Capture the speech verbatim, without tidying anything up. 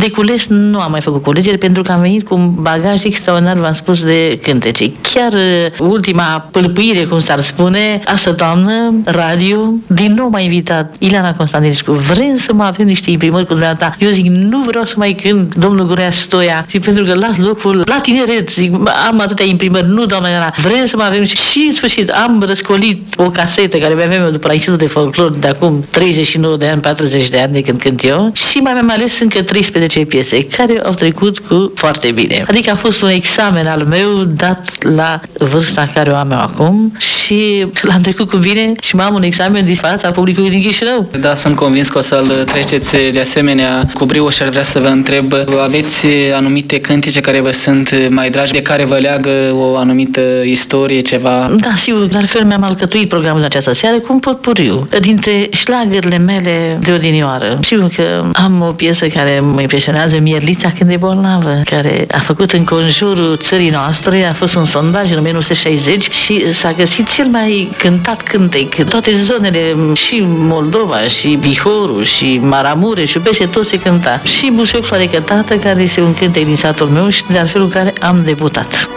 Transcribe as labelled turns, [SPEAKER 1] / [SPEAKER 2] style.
[SPEAKER 1] De cules nu am mai făcut culegere pentru că am venit cu un bagaj extraordinar, v-am spus, de cântece. Chiar ultima pâlpâire, cum s-ar spune, astă toamnă, radio, din nou m-a invitat Ileana Constantinescu. Vrem să mai avem niște imprimări cu dumneata. Eu zic, nu vreau să mai cânt domnul Gurea Stoia, și pentru că las locul la tineret. Zic, am atâtea imprimări, nu, doamna Ileana, vrem să mai avem. Și în sfârșit am răscolit o casetă care mi-aveam eu după la Institutul de Folclor de acum treizeci și nouă de ani, patruzeci de ani de când cânt eu, și mai am ales încă treisprezece piese care au trecut cu foarte bine. Adică a fost un examen al meu dat la vârsta care o am eu acum și l-am trecut cu bine și m-am un examen din fața publicului din Chișinău.
[SPEAKER 2] Da, sunt convins că o să-l treceți de asemenea cu brio și ar vrea să vă întreb, aveți anumite cântece care vă sunt mai dragi, de care vă leagă o anumită istorie, ceva?
[SPEAKER 1] Da, sigur, de altfel mi-am alcătuit programul în această seară cu un potpuriu dintre șlagările mele de odinioară. Sigur că am o piesă care mă impresionează, Mierlița când e bolnavă, care a făcut în conjurul țării noastre, a fost un sondaj în o mie nouă sute șaizeci și s-a găsit cel mai cântat cântec. Toate zonele, și Moldova, și Bihorul, și Maramureș, și peste tot se cânta. Și Bușoc Floare Cătată, care este un cântec din satul meu și de altfel cu care am debutat.